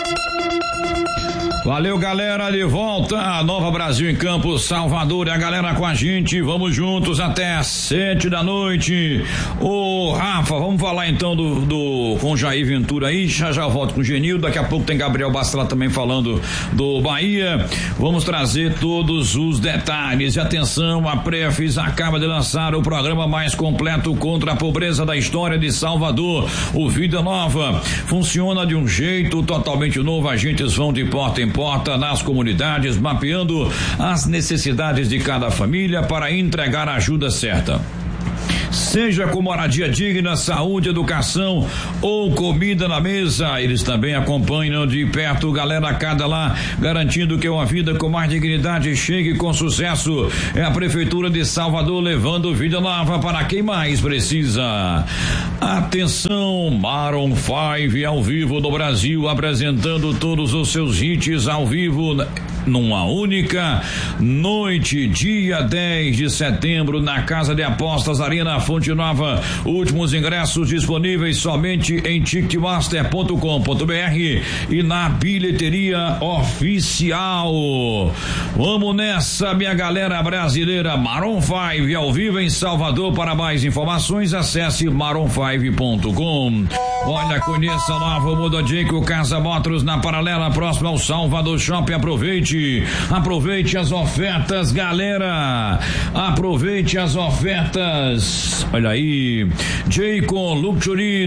Valeu, galera, de volta a Nova Brasil em Campos, Salvador, e a galera com a gente, vamos juntos até 7 da noite. Ô Rafa, vamos falar então com o Jair Ventura aí, já eu volto com o Genildo, daqui a pouco tem Gabriel Bastela também falando do Bahia, vamos trazer todos os detalhes. E atenção, a Prefis acaba de lançar o programa mais completo contra a pobreza da história de Salvador, o Vida Nova, funciona de um jeito totalmente novo, agentes vão de porta em porta nas comunidades, mapeando as necessidades de cada família para entregar a ajuda certa. Seja com moradia digna, saúde, educação ou comida na mesa, eles também acompanham de perto galera cada lá, garantindo que uma vida com mais dignidade chegue com sucesso. É a Prefeitura de Salvador levando vida nova para quem mais precisa. Atenção, Maroon 5 ao vivo no Brasil, apresentando todos os seus hits ao vivo numa única noite, dia 10 de setembro, na Casa de Apostas Arena Fonte Nova. Últimos ingressos disponíveis somente em ticketmaster.com.br e na bilheteria oficial. Vamos nessa, minha galera brasileira. Maroon 5 ao vivo em Salvador. Para mais informações, acesse maroon5.com. Olha, conheça a nova Muda Jayco Casa Motors na Paralela, próxima ao Salvador Shopping. Aproveite as ofertas, galera. Aproveite as ofertas. Olha aí, Jayco Luxury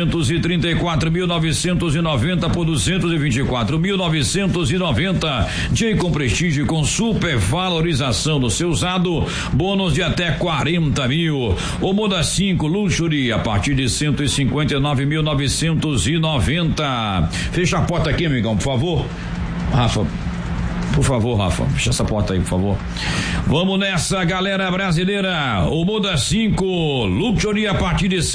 234.990 por 224.990. Jayco Prestige com super valorização do seu usado, bônus de até 40 mil. O Moda 5 Luxury a partir de 159.990. Fecha a porta aqui, amigão, por favor. Rafa, por favor, Rafa, fecha essa porta aí, por favor. Vamos nessa, galera brasileira. O Moda 5 Luxury a partir de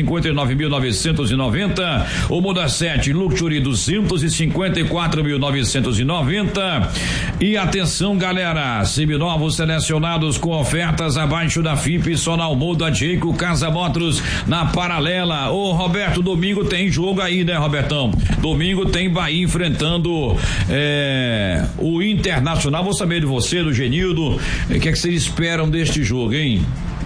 159.990. O Moda 7 Luxury 254.990. E atenção, galera, seminovos selecionados com ofertas abaixo da FIP só na Moda Jayco Casa Motors na Paralela. Ô Roberto, domingo tem jogo aí, né, Robertão? Domingo tem Bahia enfrentando o Internacional. Vou saber de você, do Genildo, o que é que vocês esperam deste jogo, hein?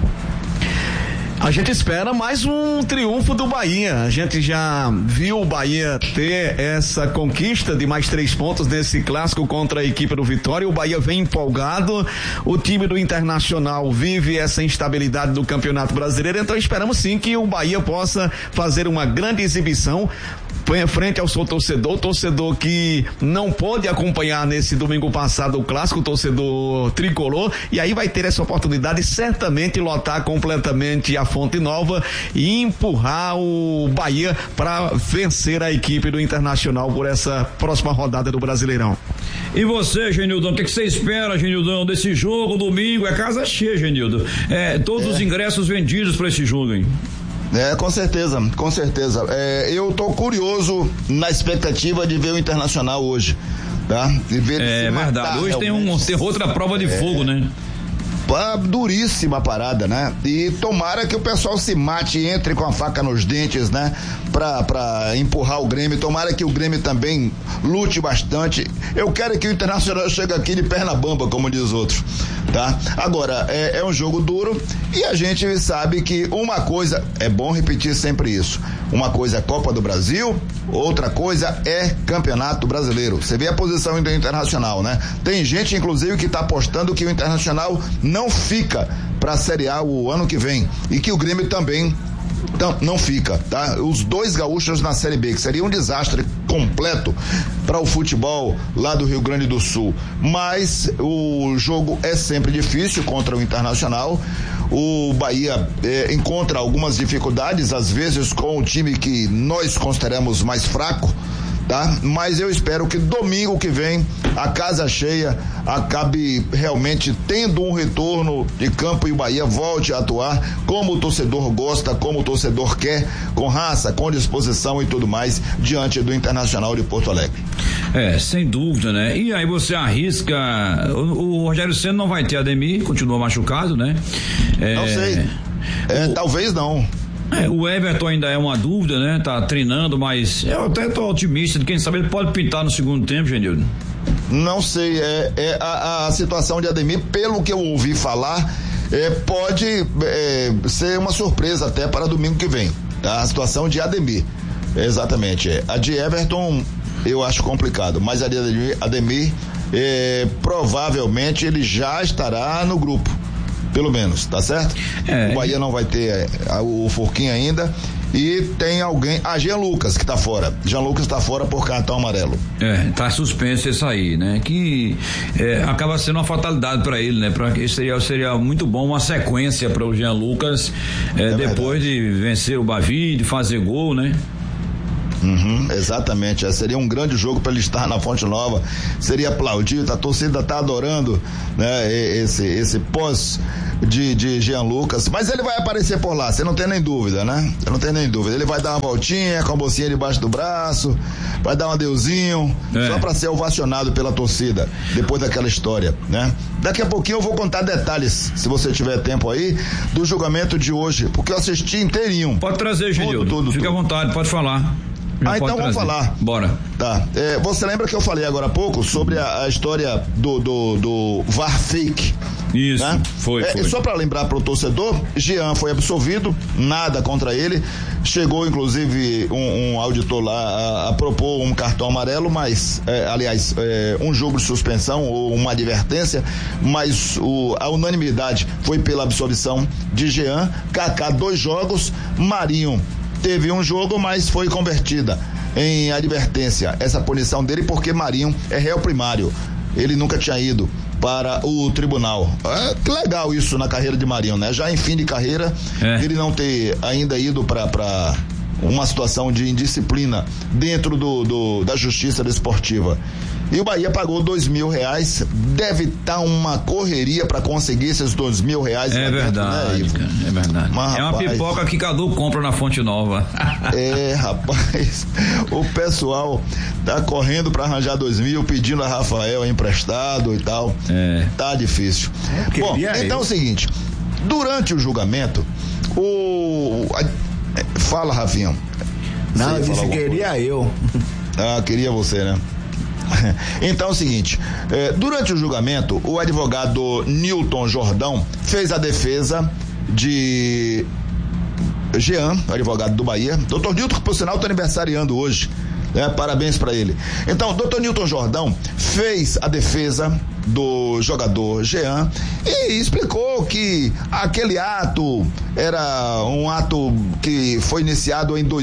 A gente espera mais um triunfo do Bahia. A gente já viu o Bahia ter essa conquista de mais 3 pontos nesse clássico contra a equipe do Vitória. O Bahia vem empolgado. O time do Internacional vive essa instabilidade do Campeonato Brasileiro. Então esperamos sim que o Bahia possa fazer uma grande exibição frente ao seu torcedor que não pôde acompanhar nesse domingo passado o clássico, o torcedor tricolor, e aí vai ter essa oportunidade certamente lotar completamente a Fonte Nova e empurrar o Bahia para vencer a equipe do Internacional por essa próxima rodada do Brasileirão. E você, Genildão, o que você espera, Genildão, desse jogo domingo? É casa cheia, Genildo. Todos os ingressos vendidos para esse jogo, hein? Com certeza. Eu tô curioso na expectativa de ver o Internacional hoje, tá? De ver verdade, hoje tem outra prova de fogo, né? Duríssima parada, né? E tomara que o pessoal se mate e entre com a faca nos dentes, né? Pra empurrar o Grêmio. Tomara que o Grêmio também lute bastante. Eu quero que o Internacional chegue aqui de perna bamba, como diz outro, tá? Agora, é um jogo duro e a gente sabe que uma coisa, é bom repetir sempre isso, uma coisa é Copa do Brasil, outra coisa é Campeonato Brasileiro. Você vê a posição do Internacional, né? Tem gente, inclusive, que tá apostando que o Internacional não fica pra Série A o ano que vem e que o Grêmio também não fica, tá? Os dois gaúchos na Série B, que seria um desastre completo para o futebol lá do Rio Grande do Sul. Mas o jogo é sempre difícil contra o Internacional. O Bahia encontra algumas dificuldades, às vezes com o time que nós consideramos mais fraco, tá? Mas eu espero que domingo que vem a casa cheia acabe realmente tendo um retorno de campo e o Bahia volte a atuar como o torcedor gosta, como o torcedor quer, com raça, com disposição e tudo mais, diante do Internacional de Porto Alegre. Sem dúvida, né? E aí você arrisca, o Rogério Ceni não vai ter Ademir, continua machucado, né? Não sei. Talvez não. O Everton ainda é uma dúvida, né? Tá treinando, mas eu até tô otimista de quem sabe ele pode pintar no segundo tempo, Genildo. Não sei, a situação de Ademir, pelo que eu ouvi falar, pode ser uma surpresa até para domingo que vem, tá? A situação de Ademir, exatamente, a de Everton eu acho complicado, mas a de Ademir, provavelmente ele já estará no grupo, pelo menos, tá certo? O Bahia não vai ter o Forquinha ainda. E tem alguém, Jean Lucas, que tá fora. Jean Lucas tá fora por cartão amarelo. Tá suspenso isso aí, né? Que acaba sendo uma fatalidade para ele, né? Seria muito bom uma sequência para o Jean Lucas, depois de vencer o Bavi, de fazer gol, né? Exatamente, seria um grande jogo para ele estar na Fonte Nova, seria aplaudido, a torcida tá adorando, né, esse pós de Jean Lucas, mas ele vai aparecer por lá, você não tem nem dúvida, né? Você não tem nem dúvida, ele vai dar uma voltinha com a bolsinha debaixo do braço, vai dar um adeuzinho, só para ser ovacionado pela torcida, depois daquela história, né? Daqui a pouquinho eu vou contar detalhes, se você tiver tempo aí, do julgamento de hoje, porque eu assisti inteirinho. Pode trazer, Genildo, fica à vontade, pode falar. Então vamos falar. Bora. Tá. Você lembra que eu falei agora há pouco sobre a história do VAR fake? Isso, né? Foi. Só para lembrar pro torcedor, Jean foi absolvido, nada contra ele. Chegou, inclusive, um auditor lá a propor um cartão amarelo, mas, um jogo de suspensão ou uma advertência, mas a unanimidade foi pela absolvição de Jean. Kaká 2 jogos, Marinho teve um jogo, mas foi convertida em advertência essa punição dele, porque Marinho é réu primário, ele nunca tinha ido para o tribunal. Que legal isso na carreira de Marinho, né? Já em fim de carreira, ele não ter ainda ido para uma situação de indisciplina dentro da justiça desportiva. E o Bahia pagou R$2.000, deve estar uma correria para conseguir esses R$2.000. É verdade, dentro, né, é verdade. Mas, é uma pipoca que Cadu compra na Fonte Nova. Rapaz, o pessoal tá correndo para arranjar R$2.000, pedindo a Rafael emprestado e tal. Tá difícil. Bom, então é o seguinte, durante o julgamento, fala, Rafinha. Não, eu disse que queria eu. Queria você, né? Então é o seguinte, durante o julgamento, o advogado Nilton Jordão fez a defesa de Jean, advogado do Bahia. Dr. Nilton, que por sinal está aniversariando hoje, parabéns para ele. Então, Dr. Nilton Jordão fez a defesa do jogador Jean e explicou que aquele ato era um ato que foi iniciado em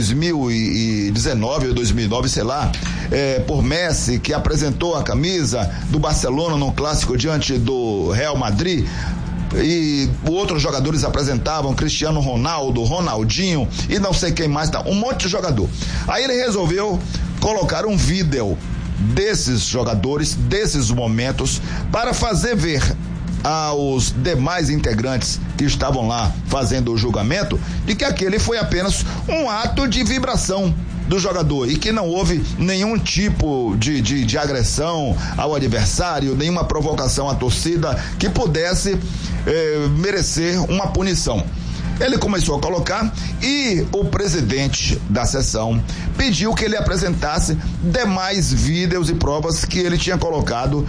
2019 ou 2009, sei lá, por Messi, que apresentou a camisa do Barcelona no clássico diante do Real Madrid, e outros jogadores apresentavam Cristiano Ronaldo, Ronaldinho e não sei quem mais, um monte de jogador. Aí ele resolveu colocar um vídeo desses jogadores, desses momentos, para fazer ver aos demais integrantes que estavam lá fazendo o julgamento de que aquele foi apenas um ato de vibração do jogador e que não houve nenhum tipo de agressão ao adversário, nenhuma provocação à torcida que pudesse merecer uma punição. Ele começou a colocar e o presidente da sessão pediu que ele apresentasse demais vídeos e provas que ele tinha colocado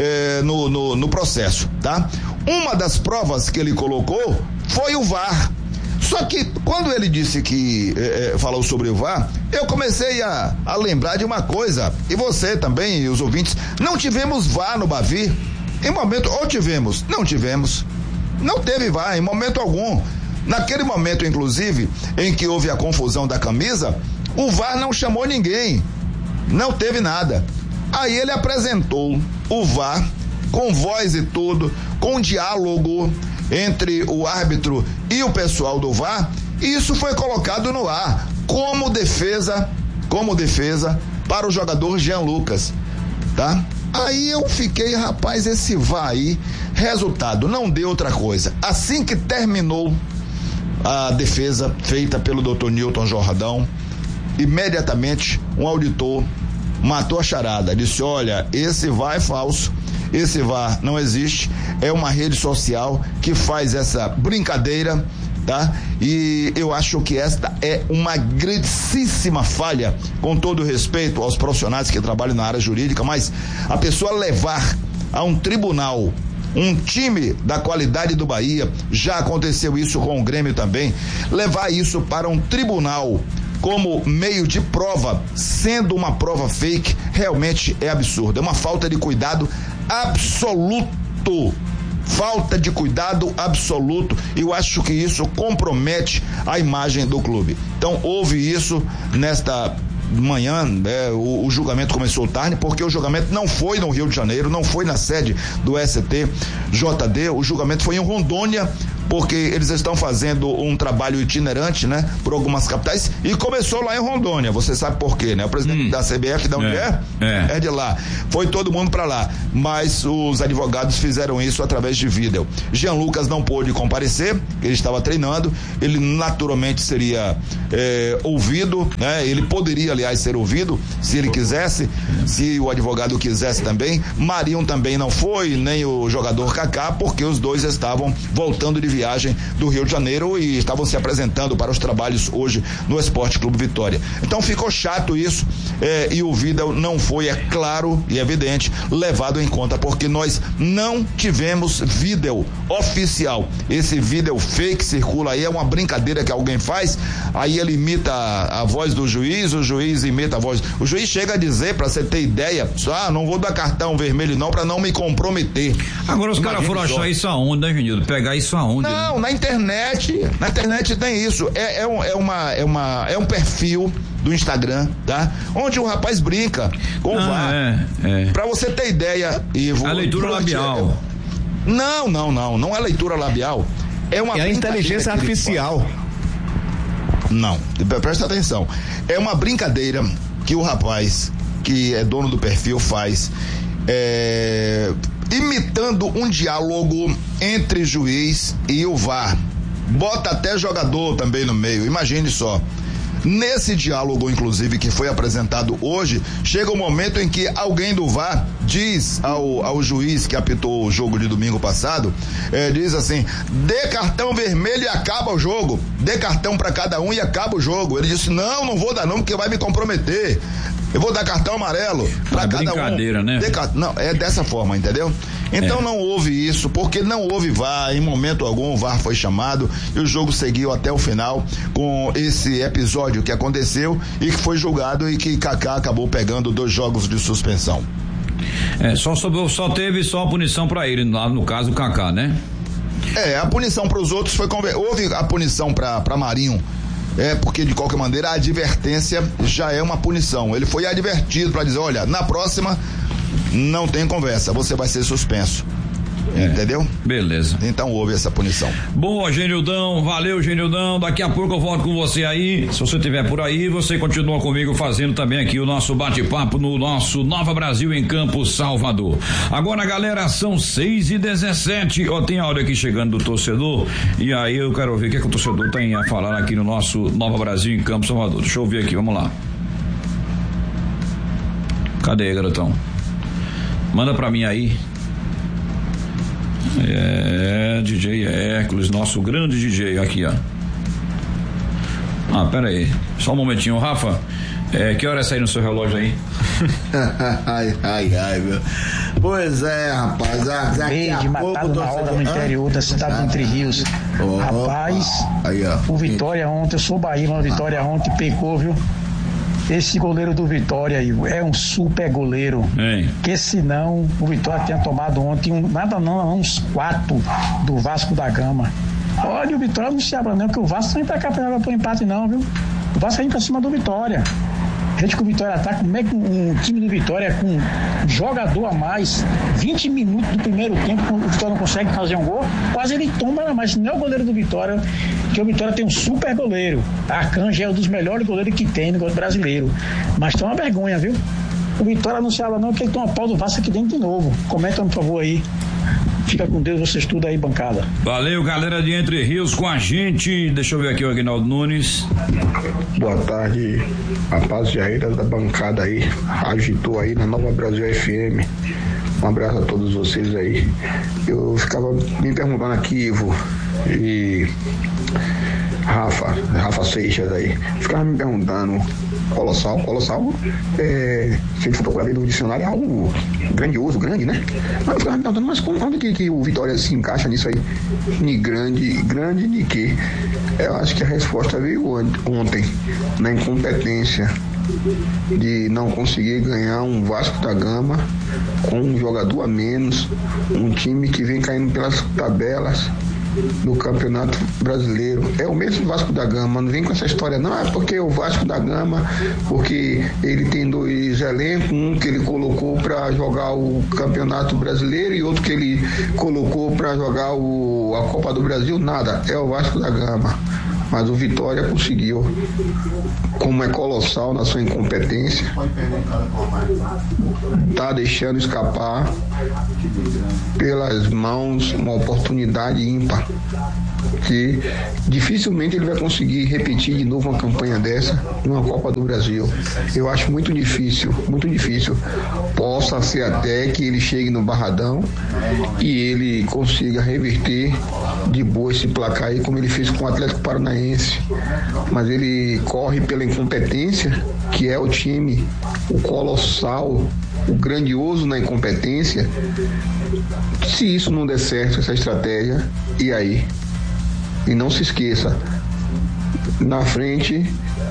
no processo, tá? Uma das provas que ele colocou foi o VAR. Só que quando ele disse que falou sobre o VAR, eu comecei a lembrar de uma coisa, e você também, e os ouvintes, não tivemos VAR no Bavi. Em momento, ou tivemos, não tivemos. Não teve VAR em momento algum. Naquele momento, inclusive, em que houve a confusão da camisa, o VAR não chamou ninguém. Não teve nada. Aí ele apresentou o VAR com voz e tudo, com diálogo entre o árbitro e o pessoal do VAR, e isso foi colocado no ar como defesa para o jogador Jean Lucas, tá? Aí eu fiquei, rapaz, esse VAR aí, resultado, não deu outra coisa. Assim que terminou a defesa feita pelo Dr. Nilton Jordão, imediatamente um auditor matou a charada, disse: olha, esse VAR é falso, esse VAR não existe, é uma rede social que faz essa brincadeira tá? E eu acho que esta é uma grandíssima falha, com todo respeito aos profissionais que trabalham na área jurídica, mas a pessoa levar a um tribunal um time da qualidade do Bahia, já aconteceu isso com o Grêmio também, levar isso para um tribunal como meio de prova, sendo uma prova fake, realmente é absurdo, é uma falta de cuidado absoluto. Falta de cuidado absoluto. Eu acho que isso compromete a imagem do clube. Então houve isso nesta manhã, o julgamento começou tarde, porque o julgamento não foi no Rio de Janeiro, não foi na sede do STJD, o julgamento foi em Rondônia, porque eles estão fazendo um trabalho itinerante, né, por algumas capitais, e começou lá em Rondônia. Você sabe por quê, né? O presidente da CBF, de onde é de lá. Foi todo mundo para lá, mas os advogados fizeram isso através de vídeo. Jean Lucas não pôde comparecer, ele estava treinando, ele naturalmente seria ouvido, né? Ele poderia, aliás, ser ouvido, se ele quisesse, se o advogado quisesse também. Marinho também não foi, nem o jogador Kaká, porque os dois estavam voltando de viagem do Rio de Janeiro e estavam se apresentando para os trabalhos hoje no Esporte Clube Vitória. Então ficou chato isso, e o vídeo não foi, é claro e evidente, levado em conta, porque nós não tivemos vídeo oficial. Esse vídeo fake circula aí, é uma brincadeira que alguém faz, aí ele imita a voz do juiz, o juiz imita a voz. O juiz chega a dizer, pra você ter ideia, não vou dar cartão vermelho não, pra não me comprometer. Agora os caras foram achar isso aonde, né, Genildo? Pegar isso aonde? Não, na internet tem isso, é um perfil do Instagram, tá? Onde o rapaz brinca com o VAR. Pra você ter ideia, Ivo. A leitura labial. Não é leitura labial. É a inteligência artificial. Não, presta atenção. É uma brincadeira que o rapaz, que é dono do perfil, faz, imitando um diálogo entre juiz e o VAR. Bota até jogador também no meio, imagine só. Nesse diálogo, inclusive, que foi apresentado hoje, chega o momento em que alguém do VAR diz ao juiz que apitou o jogo de domingo passado, diz assim: dê cartão vermelho e acaba o jogo, dê cartão para cada um e acaba o jogo. Ele disse: não vou dar não, porque vai me comprometer, eu vou dar cartão amarelo para cada brincadeira, um. Né? Não, é dessa forma, entendeu? Então não houve isso, porque não houve VAR, em momento algum o VAR foi chamado e o jogo seguiu até o final com esse episódio que aconteceu e que foi julgado e que Kaká acabou pegando 2 jogos de suspensão. Só teve a punição para ele, no caso o Kaká, né? A punição para os outros houve a punição para Marinho. Porque de qualquer maneira a advertência já é uma punição. Ele foi advertido para dizer: olha, na próxima não tem conversa, você vai ser suspenso. Entendeu? Beleza. Então houve essa punição. Boa, Genildão, valeu, Genildão. Daqui a pouco eu volto com você aí. Se você estiver por aí, você continua comigo fazendo também aqui o nosso bate-papo no nosso Nova Brasil em Campos, Salvador. Agora, galera, são 6h17. Tem áudio aqui chegando do torcedor. E aí eu quero ver o que o torcedor tem a falar aqui no nosso Nova Brasil em Campos, Salvador. Deixa eu ouvir aqui, vamos lá. Cadê, garotão? Manda pra mim aí. DJ Hércules, nosso grande DJ aqui, ó. Pera aí, só um momentinho, Rafa. Que hora é sair no seu relógio aí? ai, meu. Pois é, rapaz. Acabei de matado na hora no interior da cidade de Entre Rios. Rapaz, o Vitória ontem, eu sou Bahia, mas o Vitória ontem pecou, viu? Esse goleiro do Vitória aí é um super goleiro. Que senão o Vitória tinha tomado ontem uns 4 do Vasco da Gama. Olha, o Vitória não se abra não, que o Vasco não vem pra cá pra por empate não, viu? O Vasco vem pra cima do Vitória. Gente, que o Vitória tá, como é que um time do Vitória com um jogador a mais, 20 minutos do primeiro tempo, o Vitória não consegue fazer um gol, quase ele toma, mas não é o goleiro do Vitória, que o Vitória tem um super goleiro. A Canja é um dos melhores goleiros que tem no brasileiro, mas tá uma vergonha, viu? O Vitória não se habla não, que ele toma pau do Vasco aqui dentro de novo. Comenta, por favor, aí. Fica com Deus, vocês tudo aí, bancada. Valeu, galera de Entre Rios com a gente. Deixa eu ver aqui o Aguinaldo Nunes. Boa tarde, rapaziada da bancada aí. Agitou aí na Nova Brasil FM. Um abraço a todos vocês aí. Eu ficava me perguntando aqui, Ivo, e Rafa Seixas aí, ficava me perguntando, colossal, se ele for procurar no dicionário é algo grandioso, grande, né? Mas eu ficava me perguntando, mas onde que o Vitória se encaixa nisso aí? Ni grande de quê? Eu acho que a resposta veio ontem, na incompetência de não conseguir ganhar um Vasco da Gama com um jogador a menos, um time que vem caindo pelas tabelas do Campeonato Brasileiro. É o mesmo Vasco da Gama, não vem com essa história, não, é porque o Vasco da Gama, porque ele tem 2 elencos, um que ele colocou para jogar o Campeonato Brasileiro e outro que ele colocou para jogar a Copa do Brasil, nada, é o Vasco da Gama. Mas o Vitória conseguiu, como é colossal na sua incompetência, tá deixando escapar pelas mãos uma oportunidade ímpar, que dificilmente ele vai conseguir repetir de novo uma campanha dessa numa Copa do Brasil. Eu acho muito difícil. Possa ser até que ele chegue no Barradão e ele consiga reverter de boa esse placar aí, como ele fez com o Atlético Paranaense. Mas ele corre pela incompetência, que é o time, o colossal, o grandioso na incompetência. Se isso não der certo, essa estratégia, e aí? E não se esqueça, na frente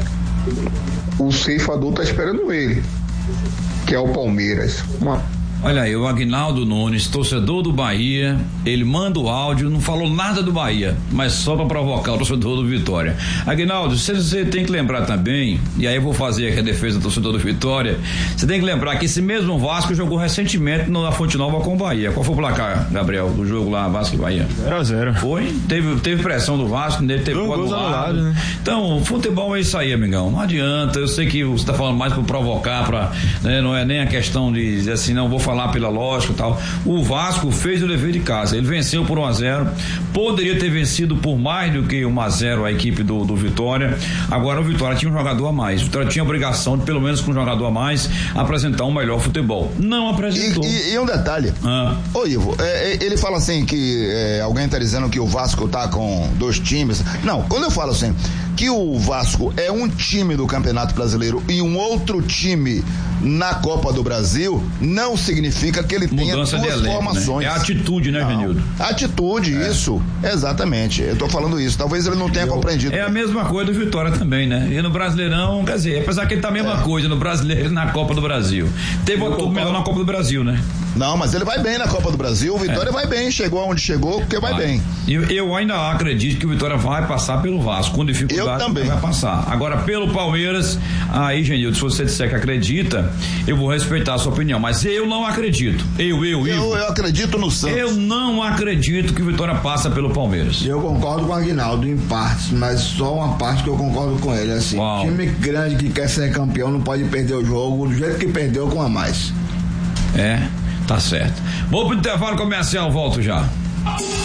o ceifador está esperando ele, que é o Palmeiras. Olha aí, o Aguinaldo Nunes, torcedor do Bahia, ele manda o áudio, não falou nada do Bahia, mas só para provocar o torcedor do Vitória. Aguinaldo, você tem que lembrar também, e aí eu vou fazer aqui a defesa do torcedor do Vitória, você tem que lembrar que esse mesmo Vasco jogou recentemente na Fonte Nova com o Bahia. Qual foi o placar, Gabriel, do jogo lá, Vasco e Bahia? 0-0. Foi? Teve pressão do Vasco, teve gol anulado, né? Então, futebol é isso aí, amigão, não adianta, eu sei que você está falando mais para provocar, né, não é nem a questão de dizer assim, não vou falar pela lógica e tal. O Vasco fez o dever de casa, ele venceu por 1-0, poderia ter vencido por mais do que 1-0 a equipe do Vitória. Agora o Vitória tinha um jogador a mais, o Vitória tinha a obrigação de, pelo menos com um jogador a mais, apresentar um melhor futebol. Não apresentou. E um detalhe, ô Ivo, ele fala assim que alguém tá dizendo que o Vasco tá com 2 times. Não, quando eu falo assim que o Vasco é um time do Campeonato Brasileiro e um outro time na Copa do Brasil, não significa que ele tenha duas formações. Né? É atitude, né, Genildo? Atitude, isso, exatamente. Eu tô falando isso, talvez ele não tenha compreendido. É a mesma coisa do Vitória também, né? E no Brasileirão, quer dizer, apesar que ele tá a mesma coisa no Brasileiro e na Copa do Brasil. Teve outro melhor na Copa do Brasil, né? Não, mas ele vai bem na Copa do Brasil, o Vitória vai bem, chegou aonde chegou, porque vai bem. Eu ainda acredito que o Vitória vai passar pelo Vasco, com dificuldade. Eu também. Vai passar. Agora, pelo Palmeiras, aí, Genildo, se você disser que acredita, eu vou respeitar a sua opinião, mas eu não acredito. Eu acredito no Santos. Eu não acredito que o Vitória passa pelo Palmeiras. Eu concordo com o Aguinaldo em partes, mas só uma parte que eu concordo com ele, assim, time grande que quer ser campeão não pode perder o jogo do jeito que perdeu com a mais. Tá certo. Vou pro intervalo comercial, volto já.